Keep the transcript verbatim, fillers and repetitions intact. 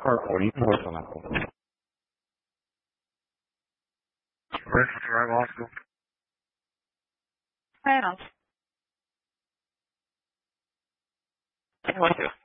Car forty, north on that one. Ready to drive off. Right off. I like it.